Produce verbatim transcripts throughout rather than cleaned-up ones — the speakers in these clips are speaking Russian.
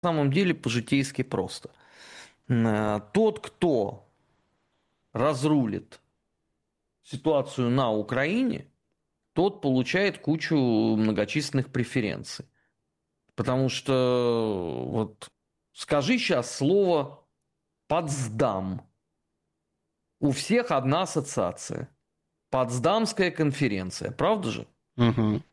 самом деле по-житейски просто. Э, Тот, кто разрулит ситуацию на Украине, тот получает кучу многочисленных преференций. Потому что вот скажи сейчас слово «Потсдам». У всех одна ассоциация. Потсдамская конференция. Правда же? Угу.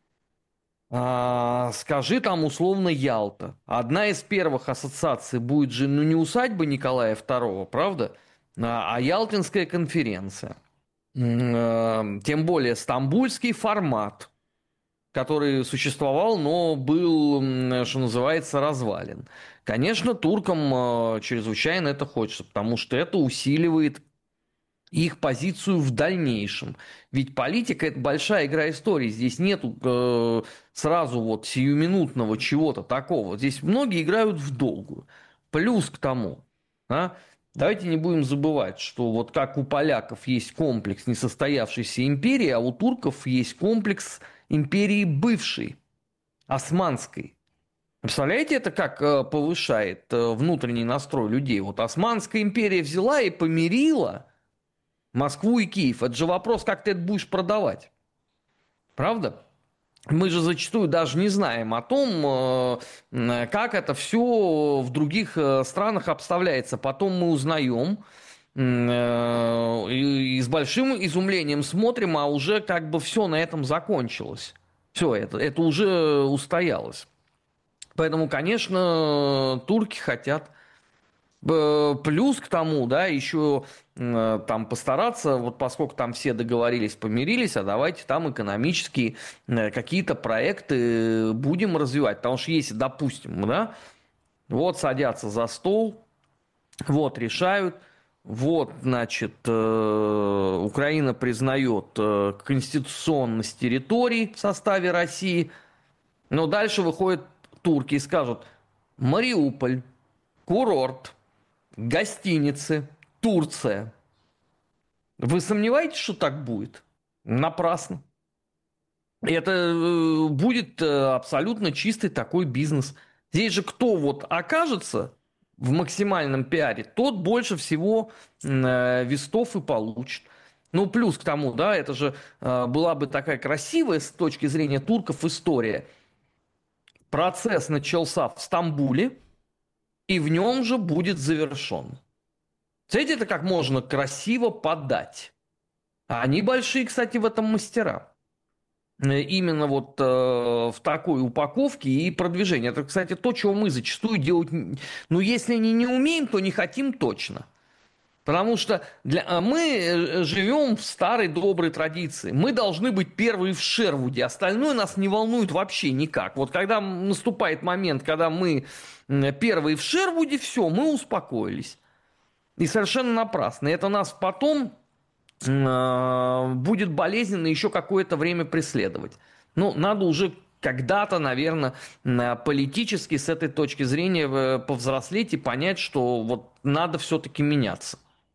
А, скажи там условно Ялта. Одна из первых ассоциаций будет же, ну, не усадьба Николая второго, правда? А, а Ялтинская конференция. М, э, Тем более стамбульский формат, который существовал, но был, м, что называется, развален. Конечно, туркам э, чрезвычайно это хочется, потому что это усиливает их позицию в дальнейшем. Ведь политика – это большая игра истории. Здесь нету э, сразу вот сиюминутного чего-то такого. Здесь многие играют в долгую. Плюс к тому, а, давайте не будем забывать, что вот как у поляков есть комплекс несостоявшейся империи, а у турков есть комплекс империи бывшей, османской. Представляете, это как э, повышает э, внутренний настрой людей? Вот Османская империя взяла и помирила Москву и Киев. Это же вопрос, как ты это будешь продавать. Правда? Мы же зачастую даже не знаем о том, э, как это все в других э, странах обставляется. Потом мы узнаем э, и с большим изумлением смотрим, а уже как бы все на этом закончилось. Все, это, это уже устоялось. Поэтому, конечно, турки хотят. Б- Плюс к тому, да, еще э, там постараться, вот поскольку там все договорились, помирились, а давайте там экономические э, какие-то проекты будем развивать. Потому что если, допустим, да, вот садятся за стол, вот решают, вот, значит, э, Украина признает э, конституционность территорий в составе России, но дальше выходят турки и скажут: Мариуполь, курорт, гостиницы, Турция. Вы сомневаетесь, что так будет? Напрасно. Это э, будет э, абсолютно чистый такой бизнес. Здесь же кто вот окажется в максимальном пиаре, тот больше всего э, вестов и получит. Ну, плюс к тому, да, это же э, была бы такая красивая с точки зрения турков история. Процесс начался в Стамбуле, и в нем же будет завершен. Смотрите, это как можно красиво подать. А они большие, кстати, в этом мастера. Э, Именно вот э, в такой упаковке и продвижении. Это, кстати, то, чего мы зачастую делать, ну, если не, не умеем, то не хотим точно. Потому что для, а мы э, живем в старой доброй традиции. Мы должны быть первые в Шервуде. Остальное нас не волнует вообще никак. Вот когда наступает момент, когда мы первые в Шервуде, все, мы успокоились. И совершенно напрасно. И это нас потом э, будет болезненно еще какое-то время преследовать. Ну, надо уже когда-то, наверное, политически с этой точки зрения э, повзрослеть и понять, что вот надо все-таки меняться.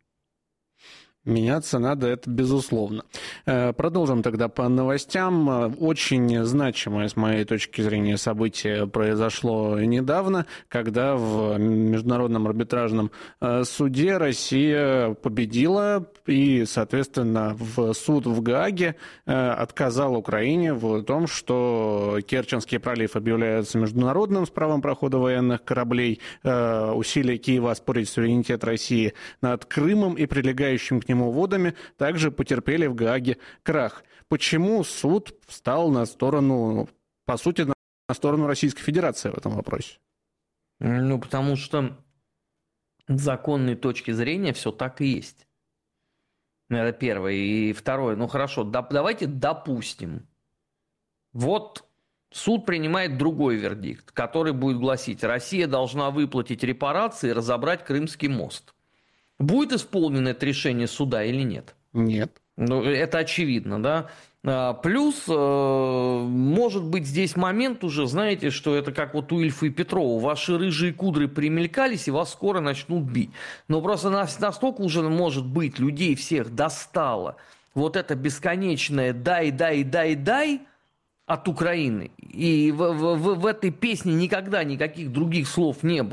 Меняться надо, это безусловно. Э, Продолжим тогда по новостям. Э, Очень значимое, с моей точки зрения, событие произошло недавно, когда в Международном арбитражном э, суде Россия победила и, соответственно, в суд в Гааге э, отказал Украине в том, что Керченский пролив объявляется международным с правом прохода военных кораблей, э, усилия Киева оспорить суверенитет России над Крымом и прилегающим к нему водами также потерпели в Гааге крах. Почему суд встал на сторону, по сути, на сторону Российской Федерации в этом вопросе? Ну, потому что с законной точки зрения все так и есть. Это первое. И второе, ну хорошо, да, давайте допустим. Вот суд принимает другой вердикт, который будет гласить: Россия должна выплатить репарации и разобрать Крымский мост. Будет исполнено это решение суда или нет? Нет. Ну, это очевидно, да. А, Плюс, э, может быть, здесь момент уже, знаете, что это как вот у Ильфа и Петрова. Ваши рыжие кудры примелькались, и вас скоро начнут бить. Но просто нас настолько уже, может быть, людей всех достало вот это бесконечное «дай, дай, дай, дай», от Украины. И в, в, в, в этой песне никогда никаких других слов не было.